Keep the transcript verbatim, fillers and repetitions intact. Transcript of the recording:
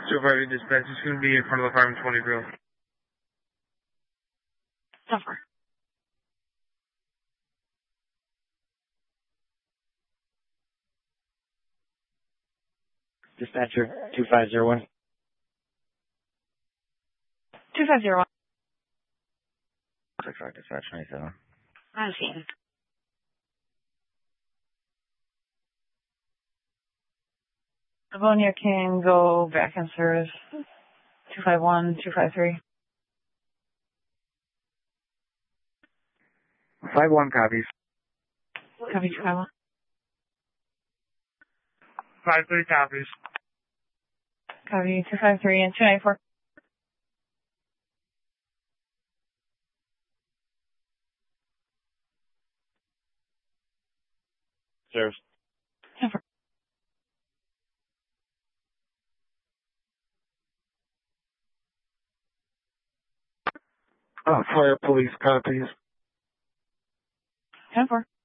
two five eight dispatch is going to be in front of the five twenty grill. Suffer. Dispatcher, two five zero one. two five zero one. six five dispatch ninety-seven. I'm seeing. Livonia can go back in service. two five one, two five three. five one copies. Copy two five one. five three copies. Copy two five three and two nine four. Serves. Suffer. Uh, fire police copies. ten four.